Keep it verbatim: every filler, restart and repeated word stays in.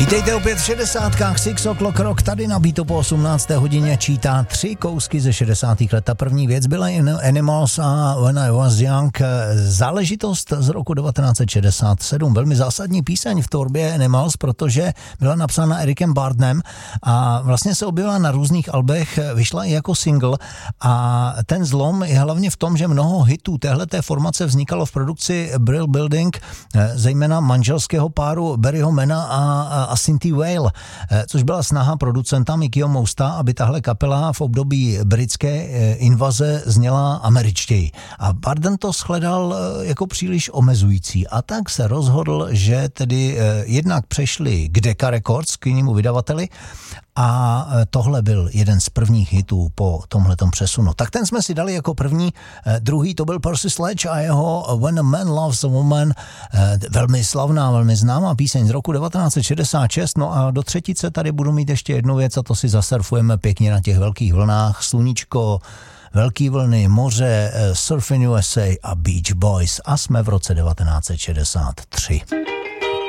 Vítejte opět v šedesátkách, Six O'Clock Rock, tady na Beatu po osmnácté hodině čítá tři kousky ze šedesátých let. Ta první věc byla Animals a When I Was Young, záležitost z roku devatenáct set šedesát sedm, velmi zásadní píseň v tvorbě Animals, protože byla napsána Ericem Burdnem a vlastně se objevila na různých albech, vyšla i jako single a ten zlom je hlavně v tom, že mnoho hitů téhleté formace vznikalo v produkci Brill Building, zejména manželského páru Barryho Mana a a Cynthia Weil, což byla snaha producenta Mickeyho Mousta, aby tahle kapela v období britské invaze zněla američtěji. A Burden to shledal jako příliš omezující a tak se rozhodl, že tedy jednak přešli k Decca Records, k jinému vydavateli, a tohle byl jeden z prvních hitů po tomhletom přesunu. Tak ten jsme si dali jako první, druhý to byl Percy Sledge a jeho When a Man Loves a Woman, velmi slavná, velmi známá píseň z roku devatenáct set šedesát šest, no a do třetice tady budu mít ještě jednu věc a to si zasurfujeme pěkně na těch velkých vlnách, sluníčko, velký vlny, moře, Surfing U S A a Beach Boys a jsme v roce devatenáct set šedesát tři.